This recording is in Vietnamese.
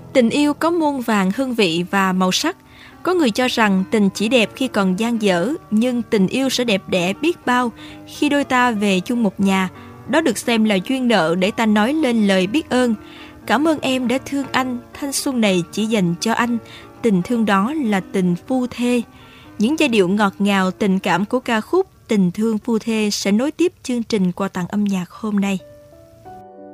Tình yêu có muôn vàn hương vị và màu sắc. Có người cho rằng tình chỉ đẹp khi còn dang dở, nhưng tình yêu sẽ đẹp đẽ biết bao khi đôi ta về chung một nhà. Đó được xem là duyên nợ để ta nói lên lời biết ơn. Cảm ơn em đã thương anh, thanh xuân này chỉ dành cho anh. Tình thương đó là tình phu thê. Những giai điệu ngọt ngào tình cảm của ca khúc Tình thương phu thê sẽ nối tiếp chương trình quà tặng âm nhạc hôm nay.